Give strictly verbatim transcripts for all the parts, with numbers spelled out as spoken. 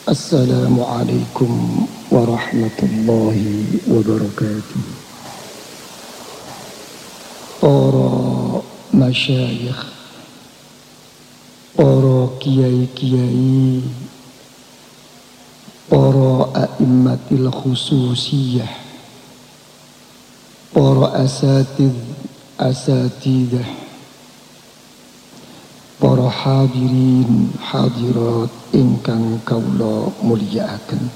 Assalamualaikum warahmatullahi wabarakatuh. Para masyayikh, para kiai-kiai, para a'immatil khususiyah, para asatidh asatidah, para hadirin hadirat ingkang kaula mulyakaken.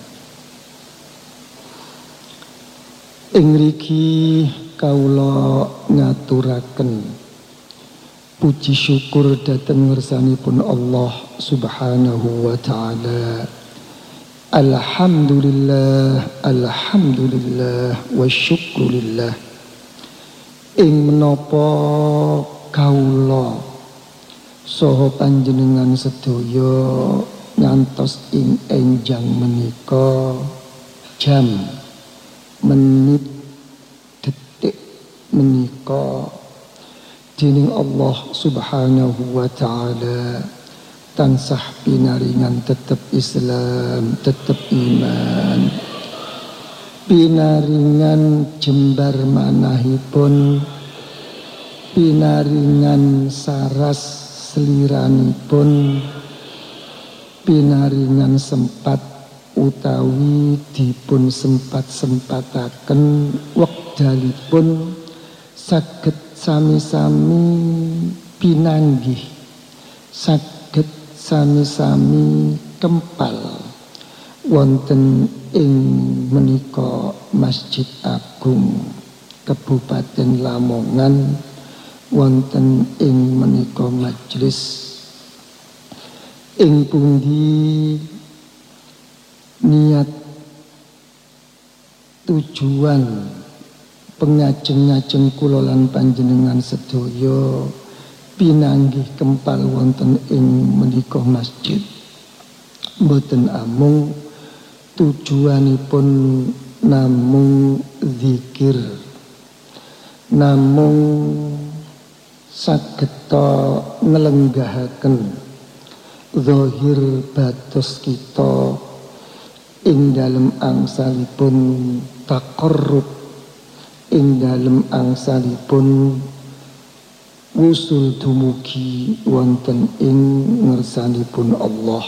Ing mriki kaula ngaturaken puji syukur dhateng ngersanipun Allah Subhanahu wa taala. Alhamdulillah, alhamdulillah wa syukrulillah. Ing menapa kaula saha panjenengan sedaya ngantos ing enjang menika jam menit detik menika dening Allah Subhanahu wa taala tansah pinaringan tetep Islam, tetep iman, pinaringan jembar manahipun, pinaringan saras seliranipun, pinaringan sempat utawi dipun sempat-sempataken wekdalipun saged sami-sami pinanggih, saged sami-sami kempal wonten ing menika Masjid Agung Kabupaten Lamongan, wonten ing menika majelis ing pundi niat tujuan pengajeng-ajeng kula lan panjenengan sedaya pinanggih kempal wonten ing menika masjid mboten amung tujuanipun namung zikir, namung sageta nglenggahaken zahir batos kita ing dalem angsalipun taqarrub, ing dalem angsalipun wusul dumugi wonten ing ngersanipun Allah.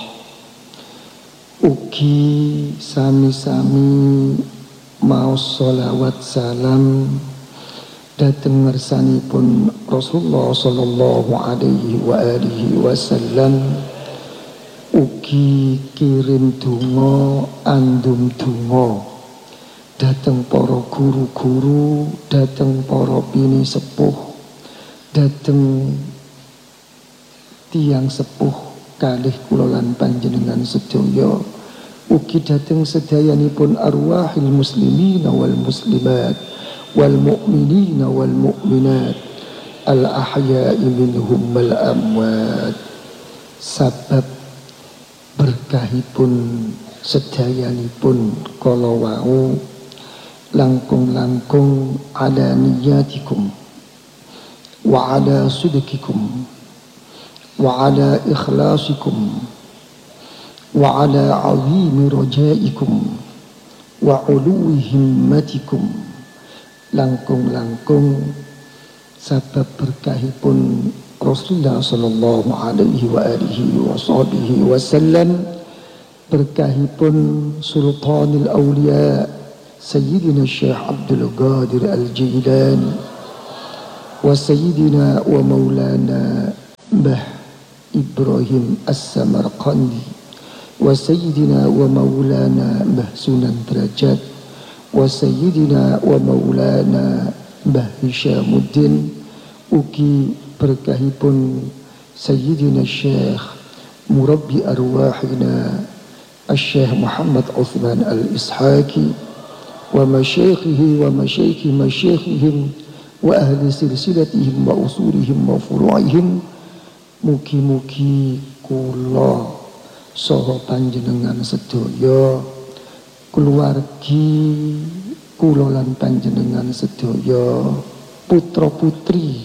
Ugi sami-sami maos sholawat salam dhateng ngersanipun Rasulullah sallallahu alaihi wa alihi wasallam. Ugi kirim donga andum donga dhateng para guru-guru, dhateng para bini sepuh, dhateng tiang sepuh kalih kula lan panjenengan sedaya, ugi dhateng sedayanipun arwahil muslimina wal muslimat wal mu'minina wal mu'minat al ahya'i minhum wal amwat. Sabab berkahipun sedayanipun kala wau langkung-langkung ala niyatikum wa ala sidqikum wa ala ikhlasikum wa ala azimi rajaikum wa uluwi himmatikum. Langkung-langkung sabab berkahipun Rasulullah sallallahu alaihi wa alihi wa sahbihi wasallam, berkahipun Sultanul Awliya Sayyidina Syekh Abdul Qadir Al-Jilani wa Sayyidina wa Maulana Mbah Ibrahim As-Samarqandi wa Sayyidina wa Maulana Mbah Sunan Derajat wa Sayyidina wa Maulana Mbah Hishamuddin. Ugi berkahipun Sayyidina Syekh Murabbi Arwahina Syekh Muhammad Uthman Al-Ishaqi wa masyayikhihi wa masyayikhi masyayikhihim wa ahli silsilatihim wa usulihim wa furu'ihim. Mugi-mugi kula saha panjenengan sedaya, keluargi kula lan panjenengan sedaya, putra-putri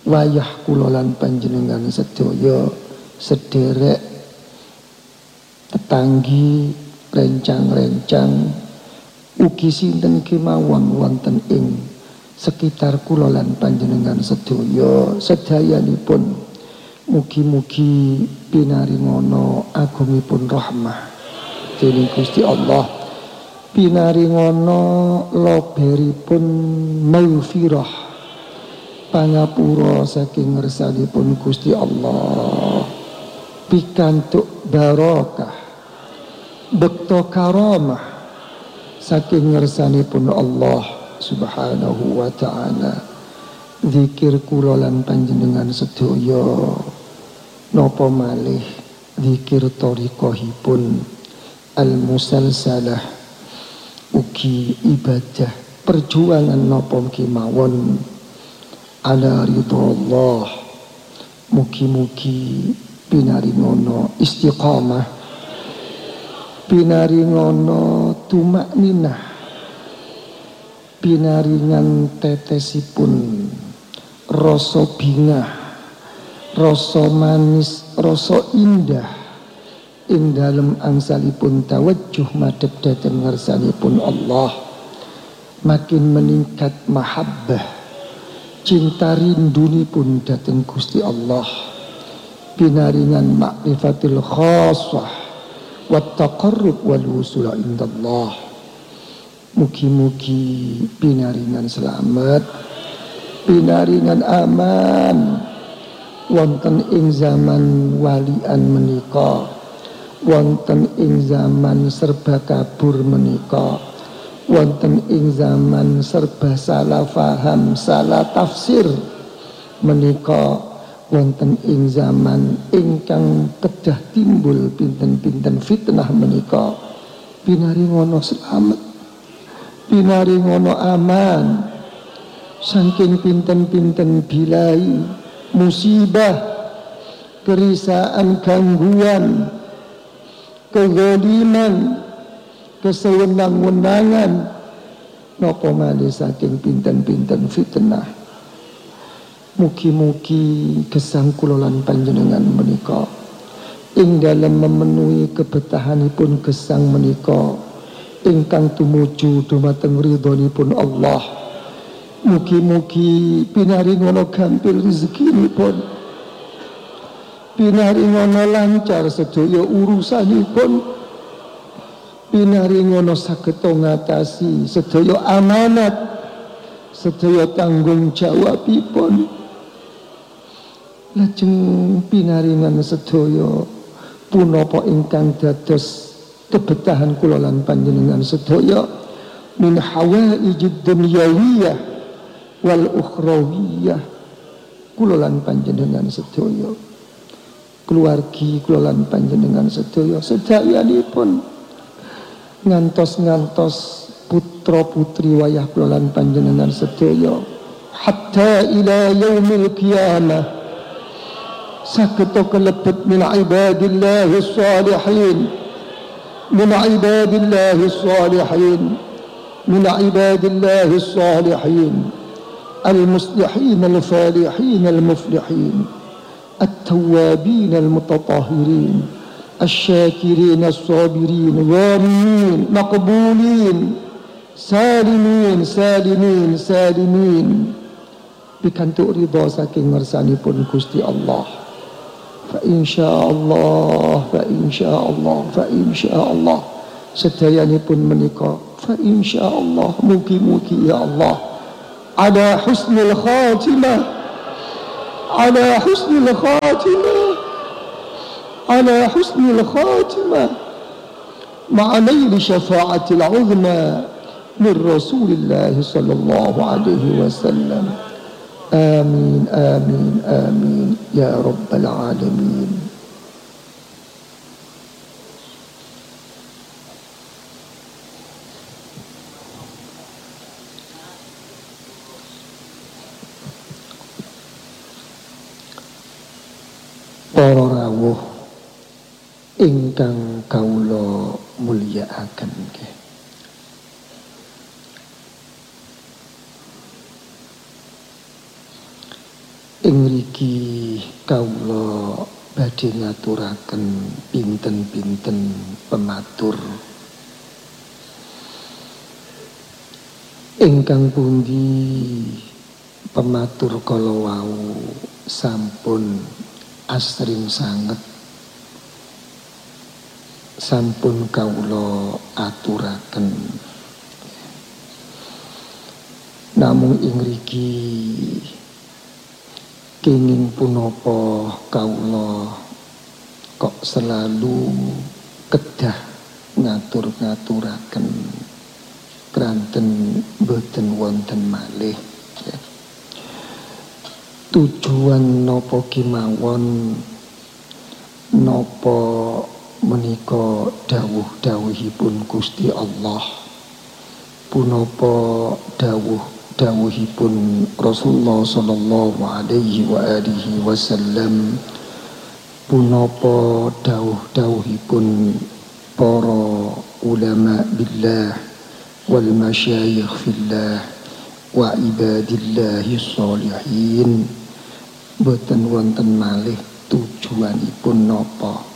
wayah kula lan panjenengan sedaya, sederek tetanggi rencang-rencang ugi sinten kemawon wonten ing sekitar kula lan panjenengan sedaya sedayanipun mugi-mugi pinaringono agungipun rahmah dening Gusti Allah, pinaringono loberipun maghfirah pangapura saking ngersanipun Gusti Allah, pikantuk barokah bekto karamah saking ngersanipun Allah subhanahu wa ta'ala. Zikir kula lan panjenengan sedaya napa malih zikir thariqahipun al-musalsalah ugi ibadah perjuangan napa kemawon ala ridha Allah, mugi-mugi pinaringono istiqamah, pinaringono tumakninah, pinaringan tetesipun rasa bingah, rasa manis, rasa indah ing dalem angsalipun tawajjuh madhep dhateng ngersanipun Allah, makin meningkat mahabbah cinta rindunipun dhateng Gusti Allah, pinaringan ma'rifatil khassah wat taqarrub wal wusul indallah. Mugi-mugi pinaringan selamat, pinaringan aman wonten ing zaman walian menika, wonten ing zaman serba kabur menika, wonten ing zaman serba salah faham, salah tafsir menika, wonten ing zaman ingkang kedah timbul pinten-pinten fitnah menika, pinaringono selamat, pinaringono aman saking pinten-pinten bilai musibah, kerisaan, gangguan, kezaliman, kesewenang-wenangan, napa malih saking pinten-pinten fitnah. Mugi-mugi gesang kula lan panjenengan menika ing dalem memenuhi kebetahanipun gesang menika ingkang tumuju dumateng ridhonipun Allah. Mugi-mugi pinaringono gampil rezekinipun, pinaringono lancar sedaya urusanipun, pinaringono saged ngatasi sedaya amanat, sedaya tanggung jawabipun, lajeng pinaringan sedaya punapa ingkang dados kebetahan kula lan panjenengan sedaya min hawaijid dunyawiyah wal ukhrawiyah kula lan panjenengan sedaya, keluargi kula lan panjenengan sedaya sedayanipun, ngantos-ngantos putra putri wayah kula lan panjenengan sedaya hatta ila yaumil qiyamah saged kalebet min ibadillahi shalihin, min ibadillahi shalihin, min ibadillahi shalihin المصلحين الفالحين المفلحين التوابين المتطهرين الشاكرين الصابرين غانمين مقبولين سالمين سالمين سالمين pikantuk ridha saking ngersanipun Gusti Allah. Fa insyaallah, fa insyaallah, fa insyaallah sedayanipun menika fa insyaallah, mugi-mugi ya Allah على حسن الخاتمة، على حسن الخاتمة، على حسن الخاتمة مع نيل شفاعة العظمى من رسول الله صلى الله عليه وسلم. آمين آمين آمين يا رب العالمين. Para rawuh ingkang kawula mulyakaken nggih. Ing mriki kawula badhe ngaturaken pinten-pinten pematur ingkang pundi pematur kala wau sampun asring sanget sampun kawula aturaken namung ing mriki kenging punapa kawula kok selalu kedah ngatur-ngaturaken kranten boten wonten malih ya. Tujuan napa kemawon napa menika dawuh-dawuhipun Gusti Allah punapa dawuh-dawuhipun Rasulullah sallallahu alaihi wa alihi wasallam punapa dawuh-dawuhipun para ulama billah wal masyayikh fillah wa ibadillahi sholihin boten wonten malih tujuanipun napa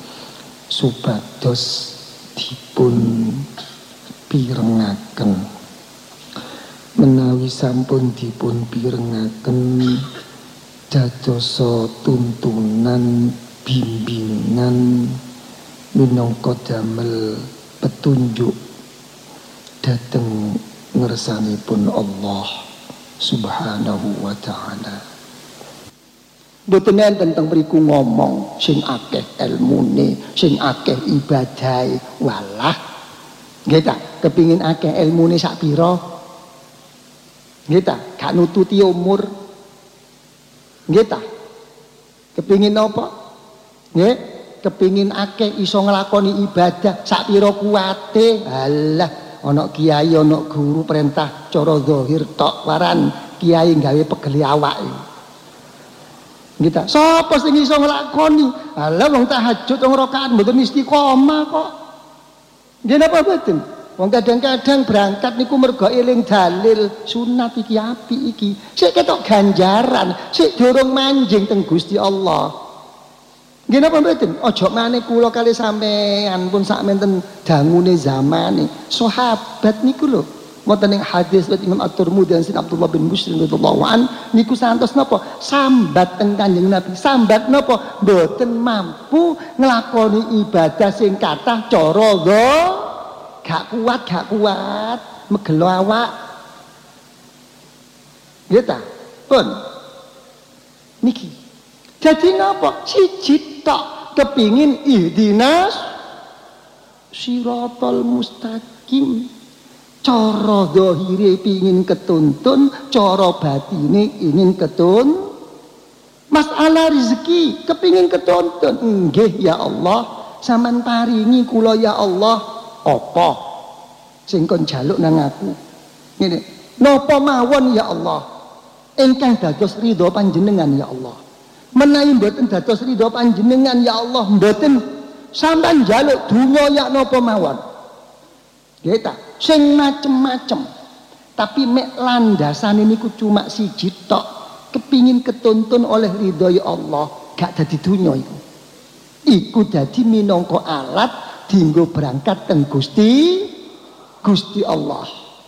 supados dipun pirengaken menawi sampun dipun pirengaken dadosa tuntunan bimbingan minangka damel petunjuk dhateng ngersanipun Allah Subhanahu wa ta'ala. Mboten enten teng mriku ngomong sing akeh elmune, sing akeh ibadahe, walah. Nggih ta, kepingin akeh elmune sak pira? Nggih ta, gak nututi umur. Nggih ta? Kepingin apa? Nggih, kepingin akeh iso nglakoni ibadah sak pira kuwate. Halah, ana kiai ana guru perintah cara zahir tok waran kiai gawe pegeli awake. Kita sapa sing iso nglakoni? Halah wong tahajud wong rakaat mboten istiqomah kok. Nggih napa mboten? Wong kadang-kadang berangkat niku mergo eling dalil sunat iki apik iki. Sik ketok ganjaran, sik durung manjing teng Gusti Allah. Nggih napa mboten? Aja maneh kula kali sampean pun sakmenten dangune zamane. Sahabat niku lho wonten ing hadis dari Imam At-Tirmidzi dan Sayyidina Abdullah bin Muslim radhiyallahu an niku santos napa sambat teng Kanjeng Nabi sambat napa mboten mampu nglakoni ibadah sing kathah cara go gak kuat gak kuat megelo awak nggih ta pun niki jadi napa siji tok kepingin ihdinas siratal mustaqim. Cara zahire pingin ketuntun, cara batine ingin ketun. Masalah rezeki kepingin ketuntun. Nggih ya Allah, sampean paringi kula ya Allah. Apa sing kon jaluk nang aku? Ngene. Napa mawon ya Allah? Ingkang dados ridho panjenengan ya Allah. Menawi mboten dados ridho panjenengan ya Allah, mboten sampean jaluk dunya ya napa mawon. Nggih ta? Sing macem-macem tapi mek landasane niku cuma siji tok kepingin ketuntun oleh ridho Allah gak dadi dunya iku iku dadi minangka alat dienggo berangkat teng Gusti Gusti Allah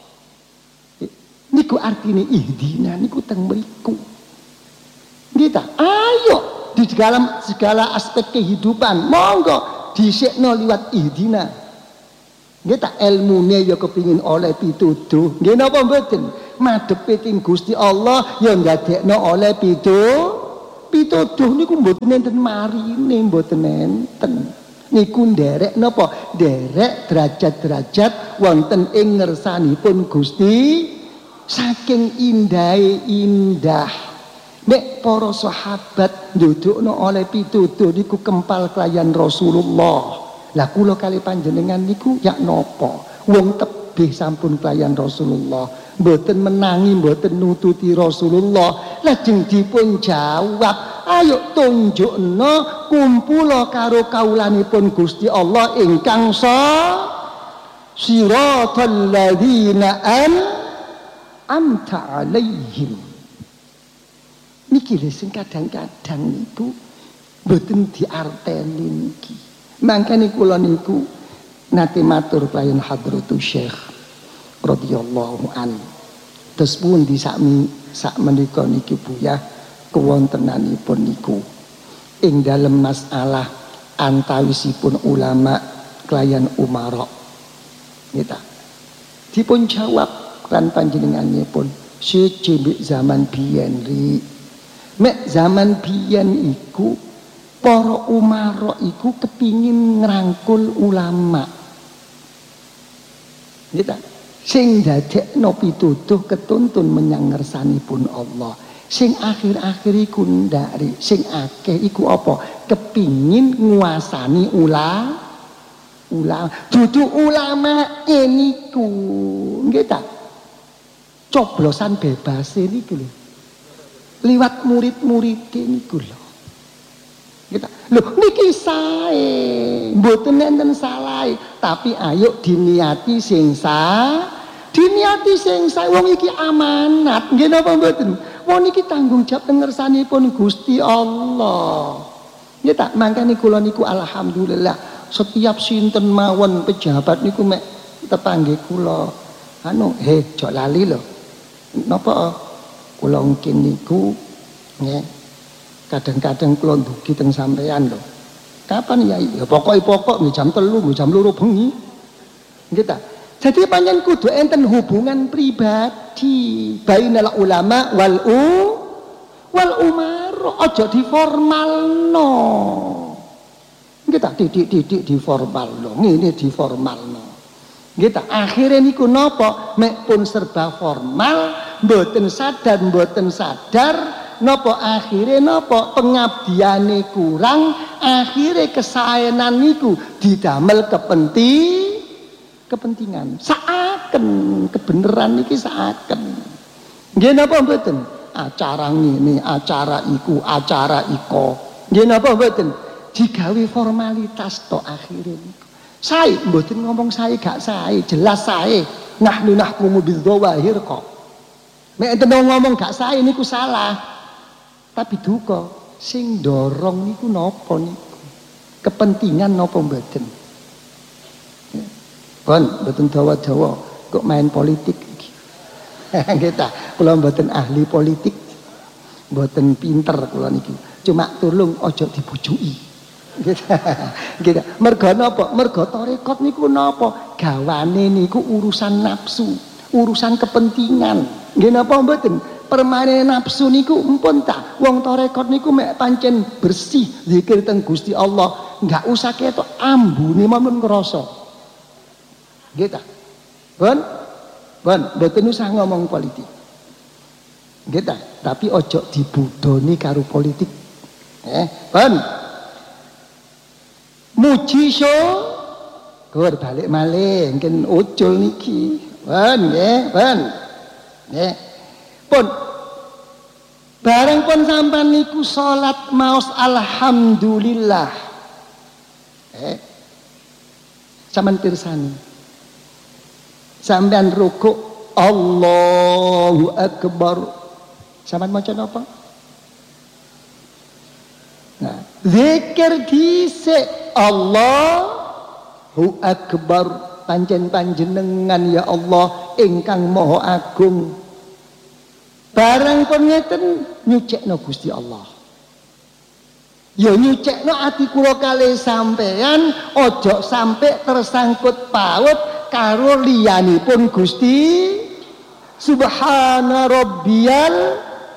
niku artine ihdina niku teng mriku nggih ta ayo di segala segala aspek kehidupan monggo dhisikno liwat ihdina. Nggih tak ilmune ya kepingin oleh pituduh. Nggih napa mboten? Madhepe ing Gusti Allah ya ndadekno oleh pitu pituduh niku mboten enten marine, mboten enten. Niku nderek napa? Nderek derajat-derajat wonten ing ngersanipun Gusti saking indahe indah. Nek para sahabat ndudukno oleh pituduh niku kempal kelayan Rasulullah. Lah kula kali panjenengan niku yak napa wong tebih sampun kelayan Rasulullah mboten menangi mboten nututi Rasulullah lajeng dipun jawab ayo tunjukno kumpula karo kaulanipun Gusti Allah ingkang sa siratal ladzina an'amta alaihim niki lho sing kadang-kadang niku Mboten diarteni niki. Mangkane kula niku nate matur kaliyan Hadratus Syekh radhiyallahu an. Terus pundi sakmi sak menika niki Buya kewontenanipun niku ing dalem masalah antawisipun ulama kaliyan umara. Nggih. Dipun jawab lan panjenenganipun siji mbek zaman biyen ri. Mek zaman biyen iku para umara iku kepingin ngrangkul ulama. Nggih ta? Sing dadekno pituduh ketuntun menyang ngersanipun Allah. Sing akhir-akhir iku ndari, sing akeh iku apa? Kepingin nguasani ula ulama. Dudu ulama niku. Nggih ta? Coblosan bebas niku lho. Liwat murid-murid niku lho. Kita, loh niki sae, mboten enten salah, tapi ayo diniati sing sa, diniati sing sae. Wong iki amanat, nggih napa mboten? Wong niki tanggung jawab teng ngersanipun Gusti Allah. Nggih tak mangkane kula niku alhamdulillah setiap sinten mawon pejabat niku mek tepanggih kula. Anu, he, jok lali lho. Napa kula mungkin niku nggih kadang-kadang kula ndugi teng sampean lho. Kapan ya? Ya pokok-pokok nggih jam telu, nggih jam loro bengi. Nggih ta? Jadi pancen kudu enten hubungan pribadi bainal ulama wal u wal umara. Aja diformalno. Nggih ta? Didik-didik diformalno. Ngene diformalno. Nggih ta? Akhire niku napa? Mek pun serba formal, mboten sadar, mboten sadar napa akhire napa pengabdiane kurang, akhire kesaenan niku didamel kepenting kepentingan. Saaken kebenaran niki saaken. Nggih napa mboten? Acara ngene, acara iku, acara iko. Nggih napa mboten? Digawe formalitas tok akhire niku. Sae mboten ngomong sae gak sae, jelas sae. Nahnu nahkumu bidzawahir kok. Nek enten ngomong gak sae niku salah. Tapi duka sing dorong niku napa niku? Kepentingan napa mboten? Pun mboten dawa-dawa kok main politik iki. Nggih ta, kula mboten ahli politik. Mboten pinter kula niki. Cuma tulung aja dibujuki. Nggih ta. Nggih ta. Mergo napa? Mergo tarekat niku napa? Gawane niku urusan nafsu, urusan kepentingan. Nggih napa mboten? Permane nafsu niku empun ta wong tarekat niku mek pancen bersih zikir teng Gusti Allah, enggak usah ketok ambune mawon ngrasa. Nggih ta? Pun pun mboten usah ngomong politik. Nggih ta? Tapi ojo dibudoni karo politik. Eh, pun muji so kur balik malih mungkin ucul niki. Pun nggih, pun. Nggih. Pun bareng pun sampean niku salat maos alhamdulillah. Eh. Sampeyan pirsani. Sampeyan rukuk Allahu akbar. Sampeyan maca napa? Nah, zikir dhisik Allahu akbar, pancen panjenengan ya Allah ingkang maha agung. Barang pun ngeten nyucekno Gusti Allah. Ya nyucekno ati kula kalih sampean ojo sampai tersangkut paut karo liyanipun Gusti. Subhana rabbiyal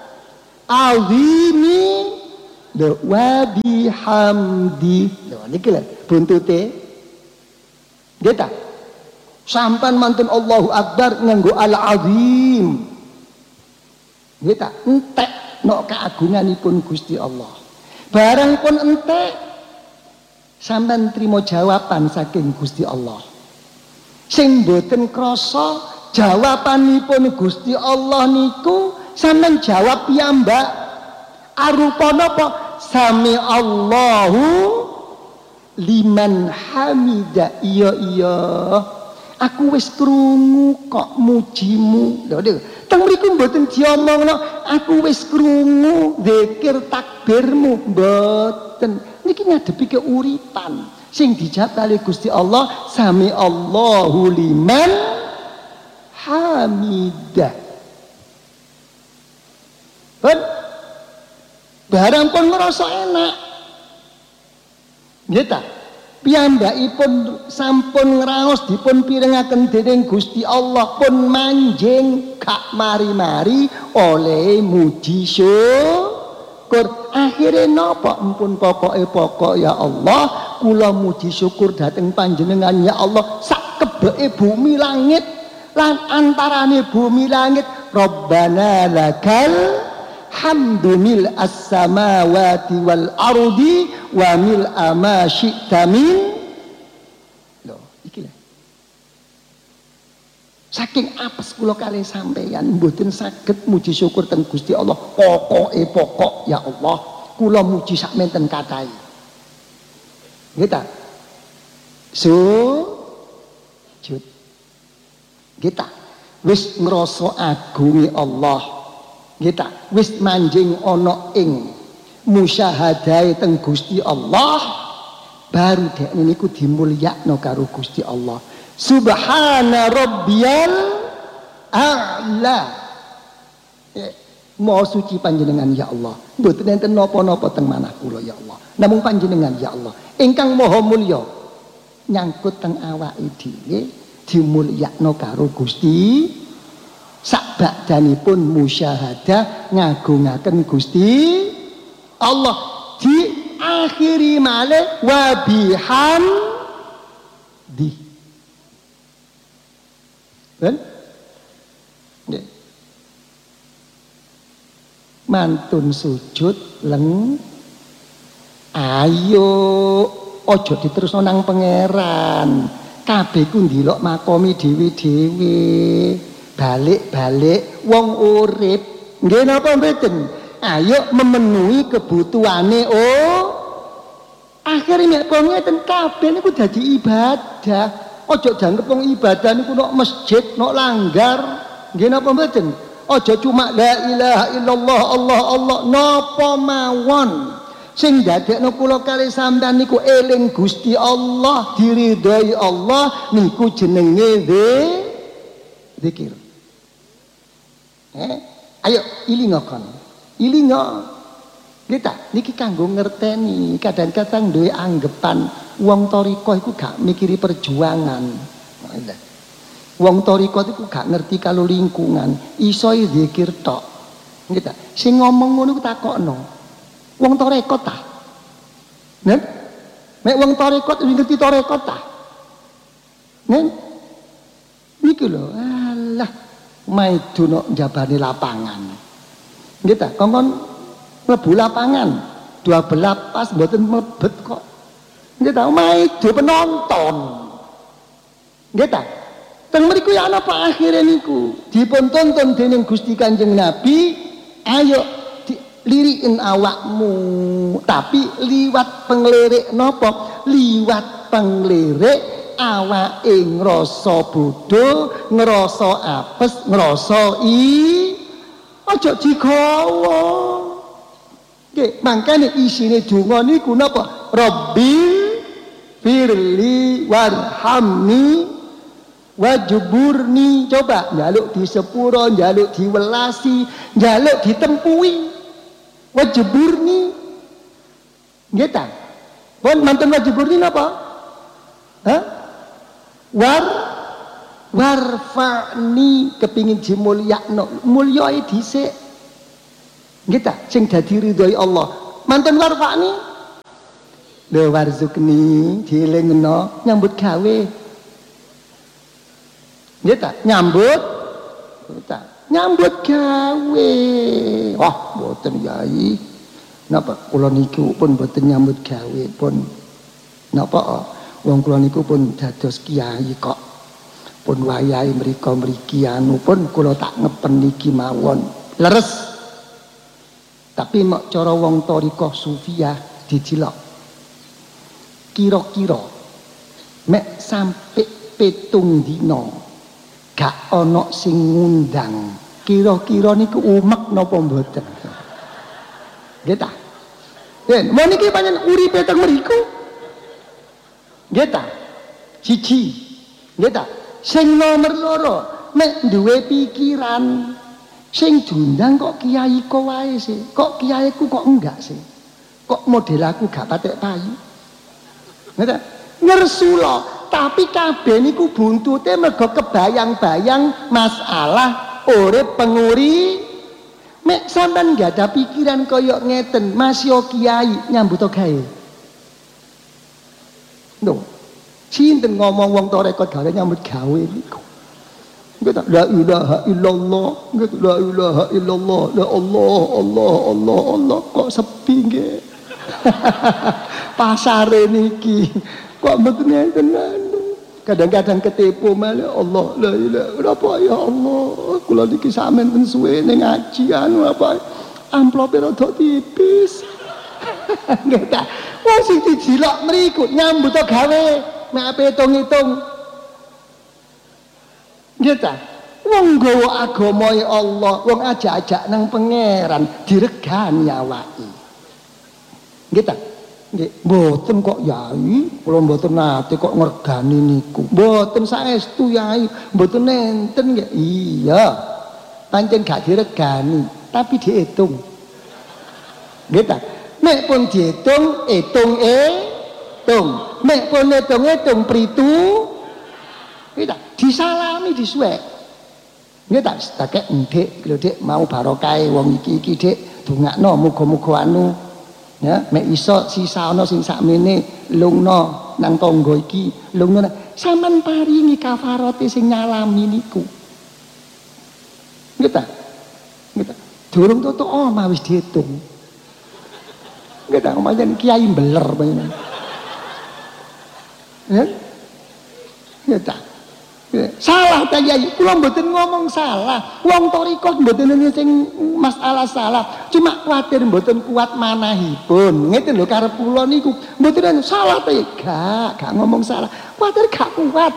azimi wa bihamdi. Lho niki lho buntute. Nggih ta? Sampan mantun Allahu Akbar nganggo al-azim. Nggih ta? Entek nok keagunganipun Gusti Allah. Barang pun entek sampean trimo jawaban saking Gusti Allah. Sing mboten krasa jawabanipun Gusti Allah niku sampean jawab piyambak arupa napa? Sami Allahu liman hamida. Iya iya. Aku wis krungu kok mujimu. Lho, teng mriku mboten diomongno aku wis krungu zikir tak takbirmu mboten. Niki ngadepi keuripan sing dijawab kali Gusti Allah, sami Allahu liman hamidah. Ben barang pun ngerasa enak. Nggih ta? Piyambakipun sampun ngraos dipun pirengaken dening Gusti Allah pun manjing gak mari-mari oleh muji syukur. Akhire napa empun pokoke pokok ya Allah kula muji syukur dhateng panjenengan ya Allah sak kebeke bumi langit lan antarane bumi langit Rabbana lakal hamdu mil as-samawati wal ardi wa mil ma syi'ta min. Lho iki lho saking apes kula kalih sampeyan mboten saged muji syukur teng Gusti Allah pokoke pokok ya Allah kula muji sak menten kathahé nggih ta sujud nggih ta wis ngrasa agunge Allah kita wis manjing ana ing musyahadahe teng Gusti Allah baru dek niku dimulyakno karo Gusti Allah. Subhana rabbiyal a'la. Eh, Maha suci panjenengan ya Allah. Mboten enten napa-napa teng manah kula ya Allah. Namung panjenengan ya Allah ingkang maha mulya nyangkut teng awake dhewe dimulyakno karo Gusti sakbakdanipun musyahadah ngagungaken Gusti Allah diakhiri malih wa bihamdi. Ben? Nggih. Mantun sujud leng ayo aja diterusno nang pangeran. Kabeh ku ndelok makomi dhewe-dhewe. Balik-balik wong urip nggih napa mboten ayo memenuhi kebutuhane oh akhirnya nek ngeten kabeh niku dadi ibadah aja dianggep wong ibadah niku nok masjid nok langgar nggih napa mboten aja cuma la ilaha illallah Allah Allah napa mawon sing dadekno kula kalih sampeyan niku eling Gusti Allah diridhoi Allah niku jenenge zikir. Eh, ayo ilinga kon. Ilinga. Kita niki kanggo ngerteni, kadang-kadang duwe anggepan wong thariqah iku gak mikiri perjuangan. Wong thariqah iku gak ngerti kalau lingkungan, iso zikir tok. Kita sing ngomong ngono ku takokno. Wong thariqah ta? Nen? Nek wong thariqah ngerti thariqah ta? Nen? Niki lho, alah maidu nok njabane lapangan. Nggih ta, kongkon mlebu lapangan, dua belas pas mboten mlebet kok. Nggih ta, maidu penonton. Nggih ta? Teng mriku ya ana apa akhire niku? Dipun tonton dening Gusti Kanjeng Nabi, ayo lirikin awakmu, tapi liwat penglirik napa? Liwat penglirik awake ngrasa bodho, ngrasa apes, ngrasa i aja digawa. Nggih, mangkane isine donga niku napa? Rabbil firli warhamni wajburni. Coba njaluk di sepuro, njaluk diwelasi, njaluk ditempui. Wajburni. Nggih ta? Pun manten wajburni napa? Hah? War warfa'ni kepingin dimulyakno mulyai dhisik nggih ta sing dadi ridhoi Allah manten warfa'ni lho warzukni dielingno nyambut gawe nggih ta nyambut ta nyambut gawe wah mboten yai napa kula niku pun mboten nyambut gawe pun napa wong kula niku pun dados kiai kok. Pun wayahe mriko mriki anu pun kula tak ngepen niki mawon. Leres. Tapi mek cara wong thariqah sufiyah dijilok. Kira-kira mek sampe pitung dina gak ana sing ngundang. Kira-kira niku umek napa mboten? Nggih ta? Yen mau niki pancen uripe teng mriku. Nggih ta? Siji. Nggih ta? Sing nomor loro, nek duwe pikiran sing diundang kok kiaiku wae sih. Kok kiaiku kok enggak sih? Kok model aku gak patek payu. Nggih ta? Ngersula, tapi kabeh niku buntute mergo kebayang-bayang masalah urip penguri. Mek sampean gak ada pikiran koyok ngeten, masih kiai nyambut gawe. No, sinten ngomong wong tarekat gawe nyambut gawe niku. Nggih la ilaha illallah, nggih la ilaha illallah, la Allah Allah Allah Allah kok sepi nggih. Pasare niki kok mboten enten anu. Kadang-kadang ketipu malah Allah la ilaha apa ya Allah. Kula niki sampeyan suwe ning ngaji anu apa amplope rada tipis. Nggih ta. Wong sing dijilok mriku nyambut gawe, nek ape hitung-hitung. Nggih ta? Wong nggawa agamae Allah, wong ajak-ajak nang pangeran diregani awake. Nggih ta? Nggih, mboten kok yai, kula mboten nate kok ngregani niku. Mboten saestu yai, mboten nenten nggih. Iya. Pancen gak diregani, tapi diitung. Nggih ta? Nek pun dihitung, hitung e, hitung. Nek pun hitung-hitung pritu, kita disalami disuwek. Nggih ta, takek ndek, lho Dik, mau barokah wong iki-iki Dik, dongakno muga-muga anu. Ya, mek iso sisa ana sing sakmene lungno nang tangga iki, lungno. Sampeyan paringi kafarate sing nyalami niku. Nggih ta? Nggih ta. Durung tutuk omah wis dihitung. Nggih ta, pancen kiai mbeler pancen. Ya? Nggih ta. Salah ta kiai, kula mboten ngomong salah. Wong thariqah mboten ana sing masalah salah. Cuma kuwatir mboten kuat manahipun. Ngeten lho karep kula niku. Mboten ana salah ta gak, gak ngomong salah. Kuwatir gak kuat.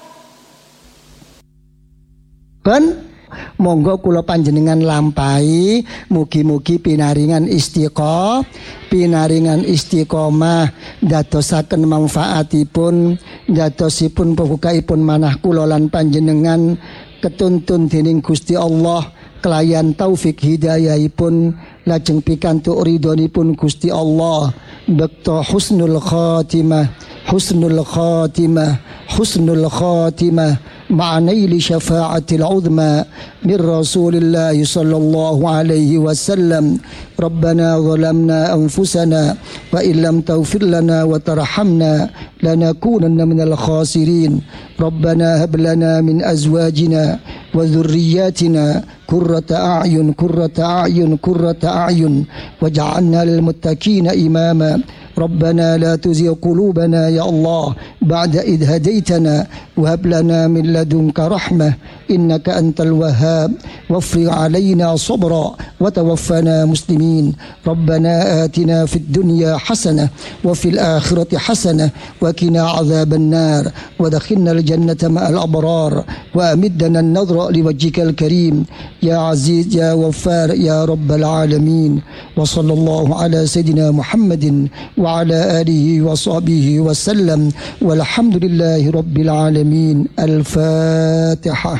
Ben monggo kula panjenengan lampahi mugi-mugi pinaringan istiqomah pinaringan istiqomah dadosaken manfaatipun dadosipun pembukaipun manah kula lan panjenengan ketuntun dening Gusti Allah kelayan taufik hidayahipun lajeng pikantuk ridhonipun Gusti Allah bekto husnul khatimah husnul khatimah husnul khatimah مع نيل شفاعة العظمى من رسول الله صلى الله عليه وسلم ربنا ظلمنا أنفسنا وإن لم تغفر لنا وترحمنا لنكونن من الخاسرين ربنا هب لنا من أزواجنا وذرياتنا قرة أعين قرة أعين قرة أعين واجعلنا للمتقين إماما ربنا لا تزغ قلوبنا يا الله بعد إذ هديتنا وهب لنا من لدنك رحمة إنك أنت الوهاب وافرغ علينا صبرا وتوفنا مسلمين ربنا آتنا في الدنيا حسنة وفي الآخرة حسنة وقنا عذاب النار ودخلنا الجنة مع الأبرار وأمدنا النظر لوجهك الكريم يا عزيز يا غفار يا رب العالمين وصلى الله على سيدنا محمد وعلى آله وصحبه وسلم والحمد لله رب العالمين الفاتحة.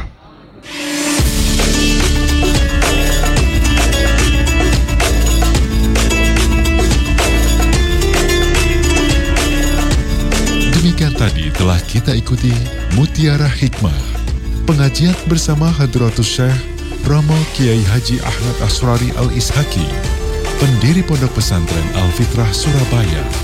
Demikian tadi telah kita ikuti Mutiara Hikmah, pengajian bersama Hadratus Syekh Romo Kiai Haji Ahmad Asrari Al-Ishaki, pendiri Pondok Pesantren Al-Fitrah Surabaya.